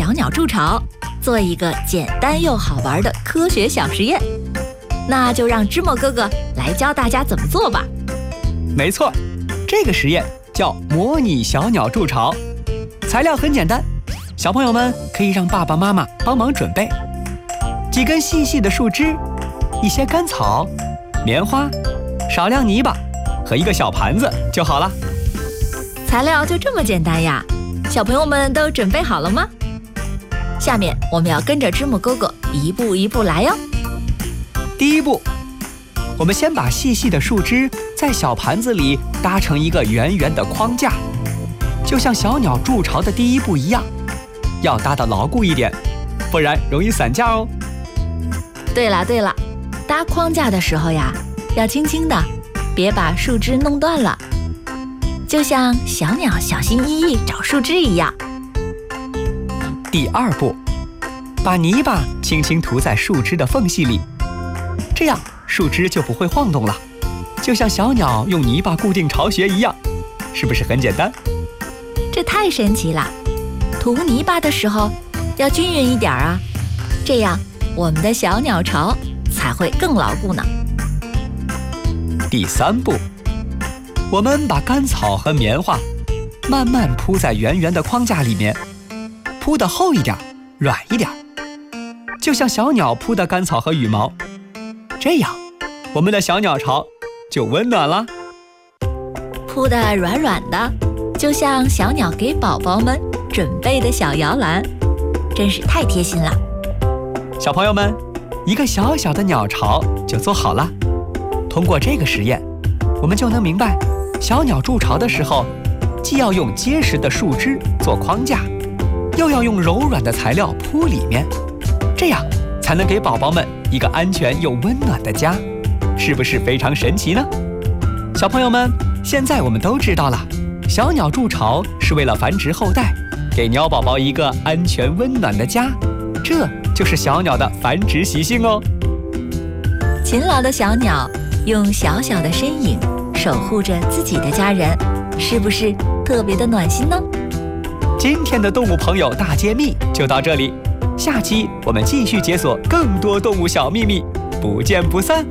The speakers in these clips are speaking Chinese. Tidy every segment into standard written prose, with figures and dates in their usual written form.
小鸟筑巢，做一个简单又好玩的科学小实验。那就让芝麻哥哥来教大家怎么做吧。 没错，这个实验叫模拟小鸟筑巢，材料很简单，小朋友们可以让爸爸妈妈帮忙准备几根细细的树枝，一些干草、棉花、少量泥巴和一个小盘子就好了。 材料就这么简单呀，小朋友们都准备好了吗？下面我们要跟着芝麻哥哥一步一步来哟。 第一步，我们先把细细的树枝在小盘子里搭成一个圆圆的框架，就像小鸟筑巢的第一步一样，要搭得牢固一点，不然容易散架哦。 对了，搭框架的时候呀，要轻轻的，别把树枝弄断了，就像小鸟小心翼翼找树枝一样。 第二步，把泥巴轻轻涂在树枝的缝隙里，这样树枝就不会晃动了，就像小鸟用泥巴固定巢穴一样，是不是很简单？ 这太神奇了！涂泥巴的时候要均匀一点啊，这样我们的小鸟巢才会更牢固呢。 第三步，我们把干草和棉花慢慢铺在圆圆的框架里面，铺得厚一点，软一点，就像小鸟铺的干草和羽毛，这样我们的小鸟巢就温暖了。 铺得软软的，就像小鸟给宝宝们准备的小摇篮，真是太贴心了。 小朋友们，一个小小的鸟巢就做好了。通过这个实验，我们就能明白，小鸟筑巢的时候，既要用结实的树枝做框架，又要用柔软的材料铺里面，这样才能给宝宝们一个安全又温暖的家，是不是非常神奇呢？小朋友们，现在我们都知道了，小鸟筑巢是为了繁殖后代，给鸟宝宝一个安全温暖的家，这就是小鸟的繁殖习性哦。 勤劳的小鸟用小小的身影守护着自己的家人，是不是特别的暖心呢？ 今天的动物朋友大揭秘就到这里，下期我们继续解锁更多动物小秘密，不见不散。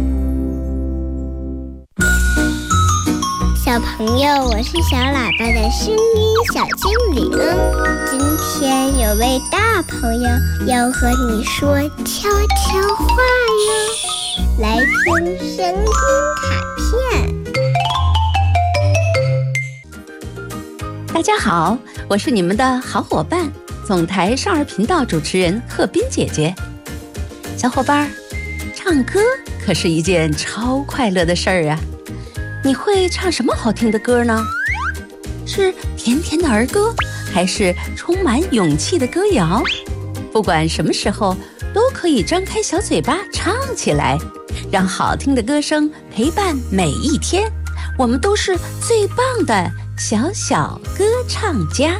小朋友，我是小喇叭的声音小精灵。今天有位大朋友要和你说悄悄话哟，来听声音卡片。 大家好，我是你们的好伙伴，总台少儿频道主持人贺斌姐姐。小伙伴，唱歌可是一件超快乐的事儿啊！你会唱什么好听的歌呢？是甜甜的儿歌，还是充满勇气的歌谣？不管什么时候，都可以张开小嘴巴唱起来，让好听的歌声陪伴每一天。我们都是最棒的小小歌唱家。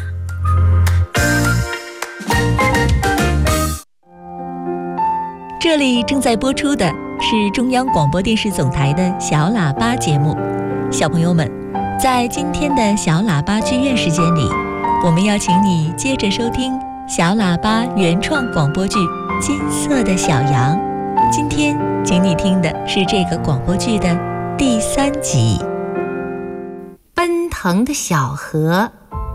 这里正在播出的是中央广播电视总台的小喇叭节目。小朋友们，在今天的小喇叭剧院时间里，我们要请你接着收听小喇叭原创广播剧《金色的小羊》。今天请你听的是这个广播剧的第3集。 奔腾的小河。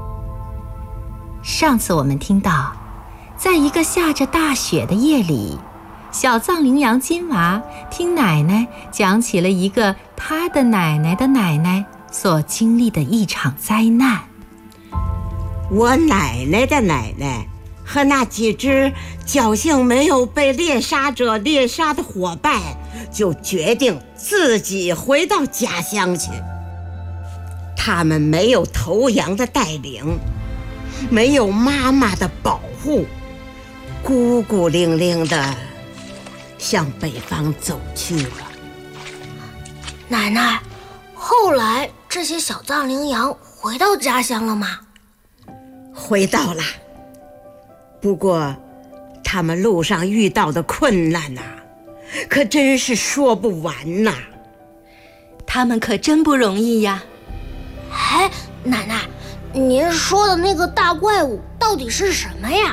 上次我们听到，在一个下着大雪的夜里，小藏羚羊金娃听奶奶讲起了一个他的奶奶的奶奶所经历的一场灾难。 我奶奶的奶奶和那几只侥幸没有被猎杀者猎杀的伙伴，就决定自己回到家乡去。他们没有头羊的带领，没有妈妈的保护，孤孤零零的向北方走去了。 奶奶，后来这些小藏羚羊回到家乡了吗？ 回到了，不过他们路上遇到的困难可真是说不完呐。 他们可真不容易呀。 哎，奶奶，您说的那个大怪物到底是什么呀？